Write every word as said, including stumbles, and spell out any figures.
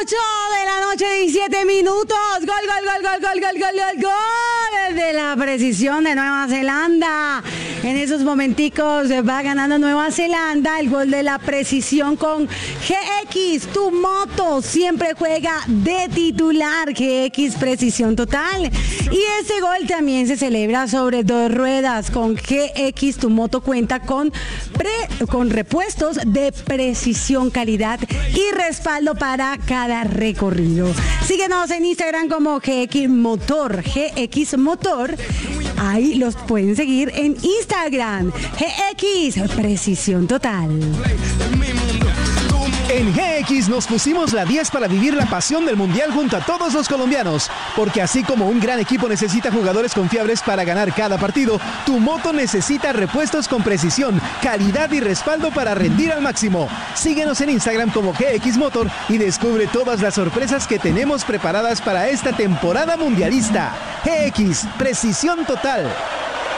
ocho de la noche, diecisiete minutos. Gol, gol, gol, gol, gol, gol, gol, gol, gol de la precisión de Nueva Zelanda. En esos momenticos va ganando Nueva Zelanda el gol de la precisión con G X. Tu moto siempre juega de titular. G X Precisión Total. Y ese gol también se celebra sobre dos ruedas. Con G X tu moto cuenta con, pre, con repuestos de precisión, calidad y respaldo para cada recorrido. Síguenos en Instagram como G X Motor. G X Motor. Ahí los pueden seguir en Instagram. G X Precisión Total. En G X nos pusimos la diez para vivir la pasión del Mundial junto a todos los colombianos, porque así como un gran equipo necesita jugadores confiables para ganar cada partido, tu moto necesita repuestos con precisión, calidad y respaldo para rendir al máximo. Síguenos en Instagram como G X Motor y descubre todas las sorpresas que tenemos preparadas para esta temporada mundialista. G X Precisión Total.